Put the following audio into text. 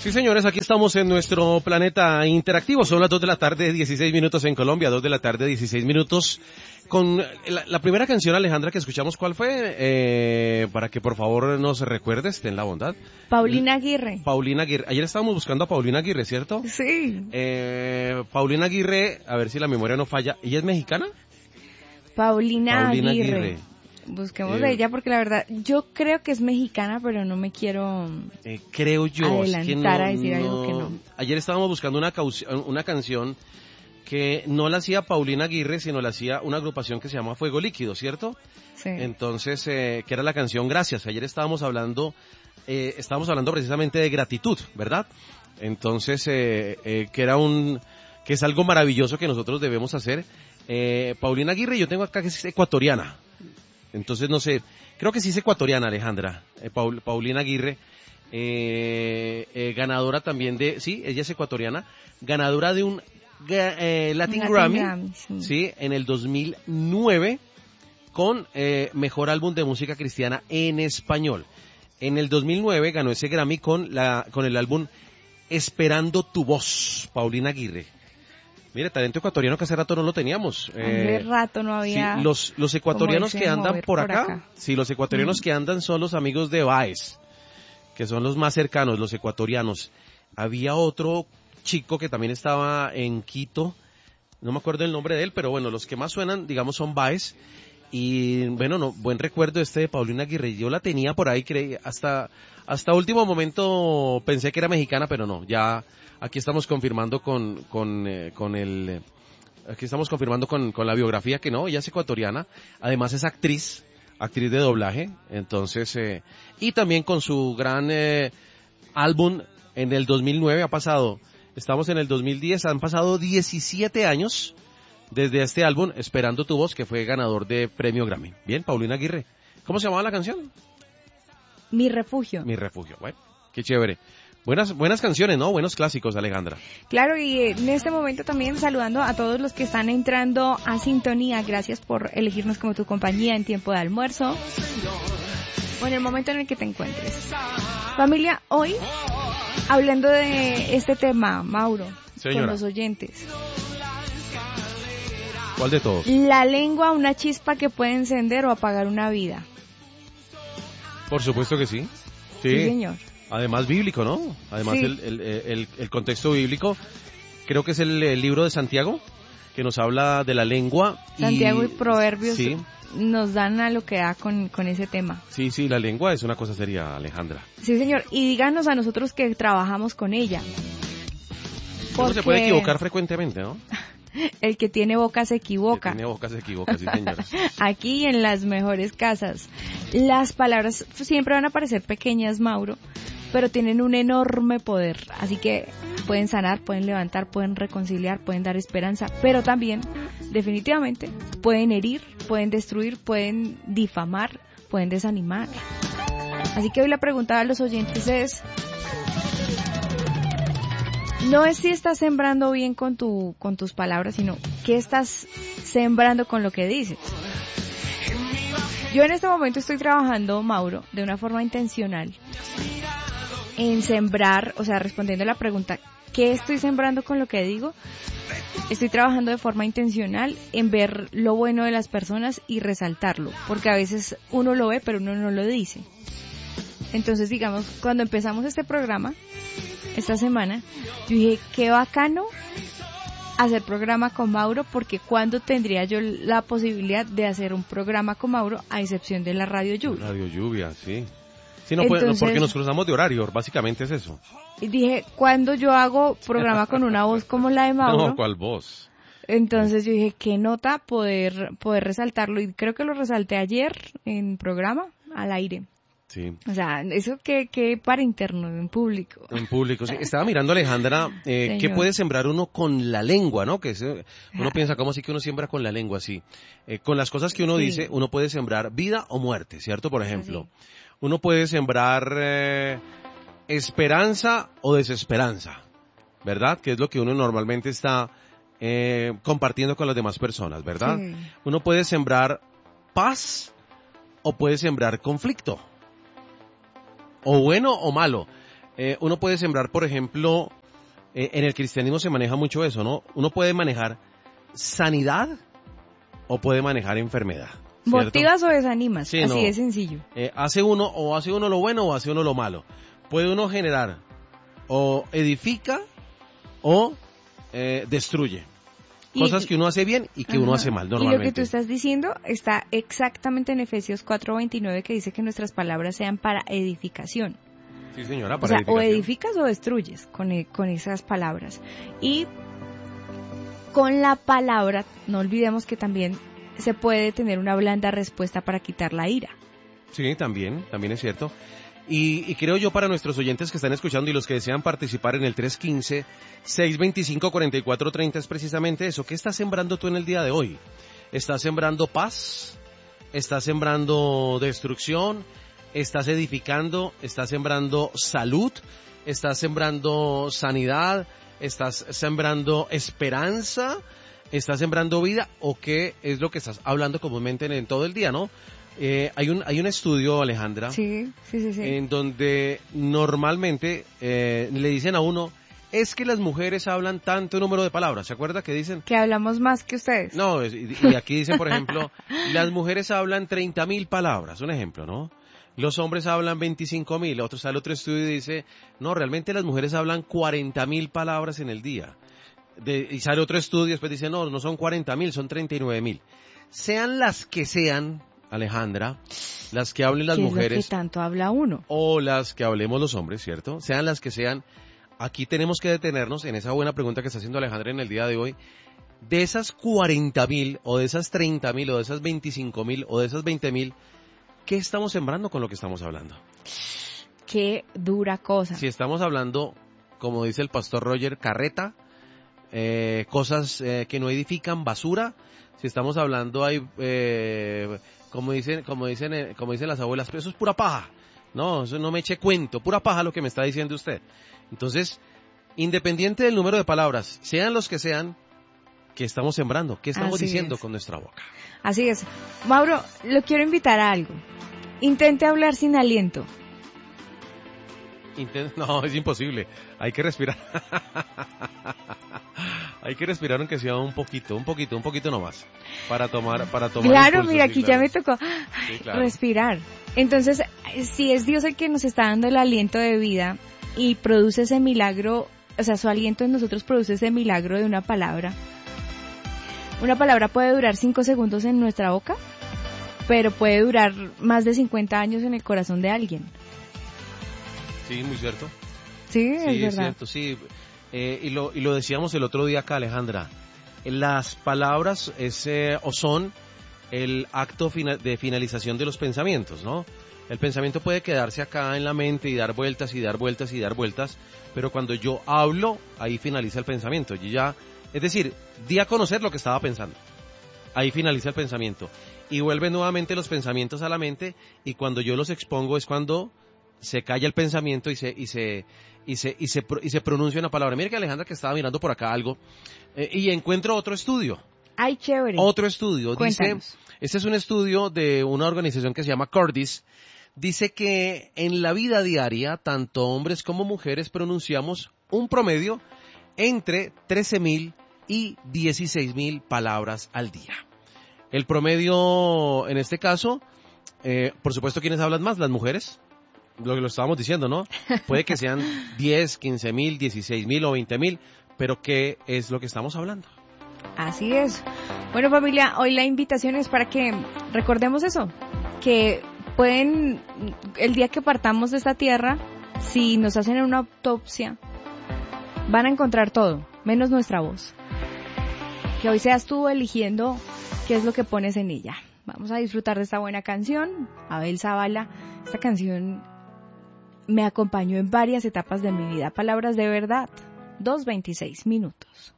Sí, señores, aquí estamos en nuestro planeta interactivo. Son las 2 de la tarde, 16 minutos en Colombia, 2 de la tarde, 16 minutos. Con la primera canción, Alejandra, que escuchamos, ¿cuál fue? Para que por favor nos recuerdes, ten la bondad. Paulina Aguirre. Paulina Aguirre. Ayer estábamos buscando a Paulina Aguirre, ¿cierto? Sí. Paulina Aguirre, a ver si la memoria no falla. ¿Ella es mexicana? Paulina Aguirre. Busquemos de ella porque la verdad, yo creo que es mexicana, pero no me quiero creo yo, adelantar a decir algo que no. Ayer estábamos buscando una canción que no la hacía Paulina Aguirre, sino la hacía una agrupación que se llama Fuego Líquido, ¿cierto? Sí. Entonces, que era la canción Gracias. Ayer estábamos hablando precisamente de gratitud, ¿verdad? Entonces, que es algo maravilloso que nosotros debemos hacer. Paulina Aguirre, yo tengo acá que es ecuatoriana. Entonces, no sé, creo que sí es ecuatoriana, Alejandra, Paulina Aguirre, ganadora también sí, ella es ecuatoriana, ganadora de un Latin Grammy, sí, en el 2009, con Mejor Álbum de Música Cristiana en Español. En el 2009 ganó ese Grammy con el álbum Esperando tu Voz, Paulina Aguirre. Mire, talento ecuatoriano que hace rato no lo teníamos. Hace rato no había. Sí, los ecuatorianos que andan por acá, sí, los ecuatorianos que andan son los amigos de Baez, que son los más cercanos, los ecuatorianos. Había otro chico que también estaba en Quito, no me acuerdo el nombre de él, pero bueno, los que más suenan, digamos, son Baez. Y bueno, buen recuerdo de Paulina Aguirre. Yo la tenía por ahí, hasta último momento pensé que era mexicana, pero no, ya. Aquí estamos confirmando con la biografía que no, ella es ecuatoriana, además es actriz de doblaje, entonces, y también con su gran álbum en el 2009 estamos en el 2010, han pasado 17 años desde este álbum, Esperando tu Voz, que fue ganador de premio Grammy. Bien, Paulina Aguirre. ¿Cómo se llamaba la canción? Mi Refugio. Mi Refugio, bueno, qué chévere. Buenas canciones, ¿no? Buenos clásicos, Alejandra. Claro, y en este momento también saludando a todos los que están entrando a sintonía. Gracias por elegirnos como tu compañía en tiempo de almuerzo o en el momento en el que te encuentres. Familia, hoy, hablando de este tema, Mauro, Señora, con los oyentes. ¿Cuál de todos? La lengua, una chispa que puede encender o apagar una vida. Por supuesto que sí. Sí, señor. Además bíblico, ¿no? Además sí. el contexto bíblico, creo que es el libro de Santiago, que nos habla de la lengua. Santiago y Proverbios sí, nos dan a lo que da con ese tema. Sí, la lengua es una cosa seria, Alejandra. Sí, señor, y díganos a nosotros que trabajamos con ella. Uno se puede equivocar frecuentemente, ¿no? El que tiene boca se equivoca. El que tiene boca se equivoca, sí, señora. Aquí en las mejores casas. Las palabras siempre van a parecer pequeñas, Mauro, pero tienen un enorme poder. Así que pueden sanar, pueden levantar, pueden reconciliar, pueden dar esperanza, pero también, definitivamente, pueden herir, pueden destruir, pueden difamar, pueden desanimar. Así que hoy la pregunta a los oyentes es... No es si estás sembrando bien con tus palabras, sino qué estás sembrando con lo que dices. Yo en este momento estoy trabajando, Mauro, de una forma intencional en sembrar, o sea, respondiendo a la pregunta, ¿qué estoy sembrando con lo que digo? Estoy trabajando de forma intencional en ver lo bueno de las personas y resaltarlo, porque a veces uno lo ve, pero uno no lo dice. Entonces, digamos, cuando empezamos este programa, esta semana, yo dije, qué bacano hacer programa con Mauro, porque ¿cuándo tendría yo la posibilidad de hacer un programa con Mauro, a excepción de la Radio Lluvia? Radio Lluvia, sí. Sí, no, entonces, porque nos cruzamos de horario, básicamente es eso. Y dije, ¿cuándo yo hago programa con una voz como la de Mauro? No, ¿cuál voz? Entonces yo dije, qué nota poder resaltarlo, y creo que lo resalté ayer en programa, al aire. Sí. O sea, eso que para interno, en público. En público, sí. Estaba mirando, Alejandra, ¿qué puede sembrar uno con la lengua, no? Que uno piensa, ¿cómo así que uno siembra con la lengua? Sí. Con las cosas que uno dice, uno puede sembrar vida o muerte, ¿cierto? Por ejemplo, uno puede sembrar esperanza o desesperanza, ¿verdad? Que es lo que uno normalmente está compartiendo con las demás personas, ¿verdad? Sí. Uno puede sembrar paz o puede sembrar conflicto. O bueno o malo. uno puede sembrar, por ejemplo, en el cristianismo se maneja mucho eso, ¿no? Uno puede manejar sanidad o puede manejar enfermedad. ¿Cierto? ¿Motivas o desanimas? Sí, así no. de sencillo. Hace uno lo bueno o hace uno lo malo. Puede uno generar o edifica o destruye. Cosas que uno hace bien y que uno hace mal normalmente. Y lo que tú estás diciendo está exactamente en Efesios 4:29, que dice que nuestras palabras sean para edificación. Sí, señora, para edificación. O edificas o destruyes con esas palabras. Y con la palabra, no olvidemos que también se puede tener una blanda respuesta para quitar la ira. Sí, también es cierto. Y creo yo, para nuestros oyentes que están escuchando y los que desean participar en el 315-625-4430, es precisamente eso. ¿Qué estás sembrando tú en el día de hoy? ¿Estás sembrando paz? ¿Estás sembrando destrucción? ¿Estás edificando? ¿Estás sembrando salud? ¿Estás sembrando sanidad? ¿Estás sembrando esperanza? ¿Estás sembrando vida? ¿O qué es lo que estás hablando comúnmente en todo el día, no? Hay un estudio, Alejandra, sí. en donde normalmente le dicen a uno, es que las mujeres hablan tanto número de palabras. ¿Se acuerda que dicen? Que hablamos más que ustedes. No, y aquí dicen, por ejemplo, las mujeres hablan 30.000 palabras, un ejemplo, ¿no? Los hombres hablan 25.000. Sale otro estudio y dice, no, realmente las mujeres hablan 40.000 palabras en el día. Y sale otro estudio y después dice, no son 40.000, son 39.000. Sean las que sean, Alejandra, las que hablen las mujeres. ¿Qué es lo que tanto habla uno? O las que hablemos los hombres, ¿cierto? Sean las que sean. Aquí tenemos que detenernos en esa buena pregunta que está haciendo Alejandra en el día de hoy. De esas 40.000, o de esas 30.000, o de esas 25.000, o de esas 20.000, ¿qué estamos sembrando con lo que estamos hablando? Qué dura cosa. Si estamos hablando, como dice el pastor Roger, carreta, cosas que no edifican, basura. Si estamos hablando, como dicen las abuelas, eso es pura paja. No, eso no me eche cuento, pura paja lo que me está diciendo usted. Entonces, independiente del número de palabras, sean los que sean, ¿qué estamos sembrando? ¿Qué estamos diciendo con nuestra boca? Así es. Mauro, lo quiero invitar a algo. Intente hablar sin aliento. No, es imposible. Hay que respirar. Hay que respirar aunque sea un poquito nomás. Para tomar Claro, impulso, mira, aquí claro. Ya me tocó respirar. Entonces, si es Dios el que nos está dando el aliento de vida y produce ese milagro, o sea, su aliento en nosotros produce ese milagro de una palabra. Una palabra puede durar 5 segundos en nuestra boca, pero puede durar más de 50 años en el corazón de alguien. Sí, muy cierto. Sí, es verdad. Es cierto, sí. Y lo decíamos el otro día acá, Alejandra. Las palabras son el acto de finalización de los pensamientos, ¿no? El pensamiento puede quedarse acá en la mente y dar vueltas y dar vueltas y dar vueltas, pero cuando yo hablo, ahí finaliza el pensamiento. Es decir, di a conocer lo que estaba pensando. Ahí finaliza el pensamiento. Y vuelven nuevamente los pensamientos a la mente, y cuando yo los expongo es cuando se calla el pensamiento y se pronuncia una palabra. Mira que Alejandra, que estaba mirando por acá algo, y encuentro otro estudio. ¡Ay, chévere! Otro estudio. Cuéntanos. Dice, este es un estudio de una organización que se llama Cordis. Dice que en la vida diaria, tanto hombres como mujeres pronunciamos un promedio entre 13.000 y 16.000 palabras al día. El promedio, en este caso, por supuesto, ¿quiénes hablan más? Las mujeres. Lo estábamos diciendo, ¿no? Puede que sean 10, 15.000, 16.000 o 20.000, pero ¿qué es lo que estamos hablando? Así es. Bueno, familia, hoy la invitación es para que recordemos eso, que pueden, el día que partamos de esta tierra, si nos hacen una autopsia, van a encontrar todo, menos nuestra voz. Que hoy seas tú eligiendo qué es lo que pones en ella. Vamos a disfrutar de esta buena canción, Abel Zavala. Esta canción me acompañó en varias etapas de mi vida. Palabras de verdad, 2:26 minutos.